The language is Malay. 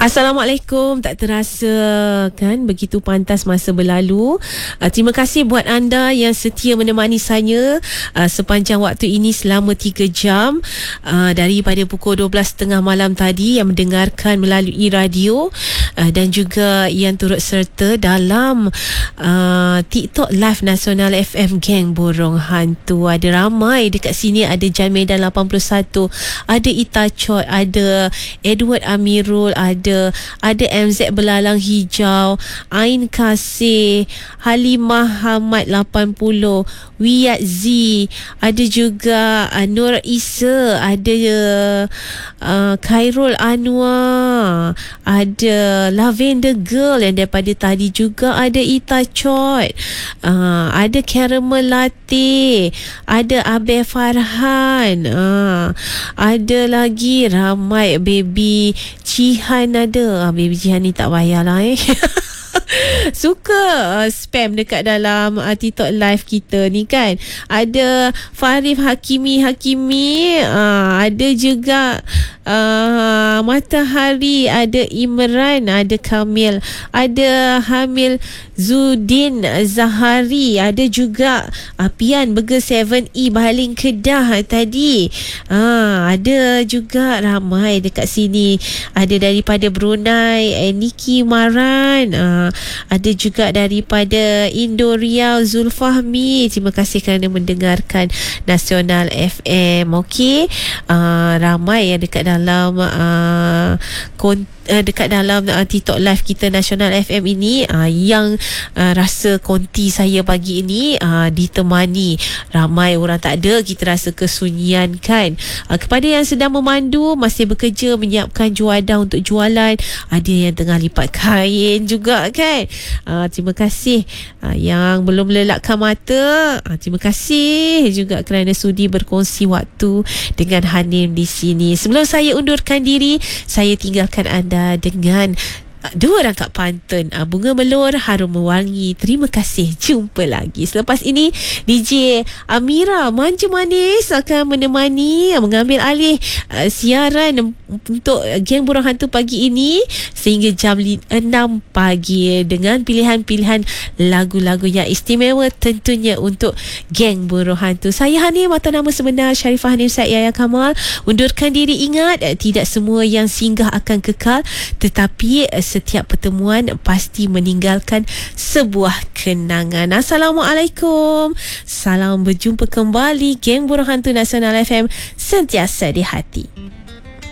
Assalamualaikum. Tak terasa kan begitu pantas masa berlalu. Terima kasih buat anda yang setia menemani saya sepanjang waktu ini selama 3 jam daripada pukul 12.30 malam tadi, yang mendengarkan melalui radio dan juga yang turut serta dalam TikTok Live Nasional FM Geng Borong Hantu. Ada ramai dekat sini. Ada Jan Medan 81, ada Ita Chot, ada Edward Amirul, ada MZ Belalang Hijau, Ain Kasih, Halimah Hamad 80, Wiyat Z, ada juga Nur Isa, ada Khairul Anwar, ada Lavender Girl yang daripada tadi juga, ada Ita Chot, ada Caramel Latte, ada Abel Farhan, ada lagi ramai. Baby Cihan ada. Baby Cihan ni tak payahlah suka spam dekat dalam TikTok live kita ni kan. Ada Farif Hakimi, ada juga Matahari, ada Imran, ada Kamil, ada Hamil Zudin Zahari, ada juga Pian Burger 7E Baling Kedah tadi. Ada juga ramai dekat sini. Ada daripada Brunei, Niki Maran, ada juga daripada Indo Riau, Zulfahmi. Terima kasih kerana mendengarkan Nasional FM. Okey, ramai yang dekat dalam dekat dalam TikTok live kita Nasional FM ini yang rasa konti saya pagi ini ditemani ramai orang. Tak ada, kita rasa kesunyian kan. Kepada yang sedang memandu, masih bekerja menyiapkan juadah untuk jualan, ada yang tengah lipat kain juga kan. Terima kasih yang belum melelakkan mata. Terima kasih juga kerana sudi berkongsi waktu dengan Hanim di sini. Sebelum saya undurkan diri, saya tinggalkan anda dengan dua rangkap pantun Bunga Melur Harum Mewangi. Terima kasih. Jumpa lagi. Selepas ini DJ Amira Manja Manis akan menemani, mengambil alih siaran untuk Geng Borong Hantu pagi ini sehingga jam 6 pagi dengan pilihan-pilihan lagu-lagu yang istimewa tentunya untuk Geng Borong Hantu. Saya Hanim atau nama sebenar Sharifah Hanim Said Yahya Kamal undurkan diri. Ingat, tidak semua yang singgah akan kekal, tetapi setiap pertemuan pasti meninggalkan sebuah kenangan. Assalamualaikum. Salam berjumpa kembali. Geng Borong Hantu Nasional FM, sentiasa di hati.